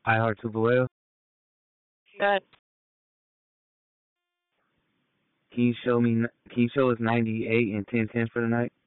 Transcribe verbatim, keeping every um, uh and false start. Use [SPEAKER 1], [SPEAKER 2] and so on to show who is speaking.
[SPEAKER 1] I Heart Tupelo.
[SPEAKER 2] Good.
[SPEAKER 1] Can you show me? Can you show us ninety-eight and ten ten for tonight?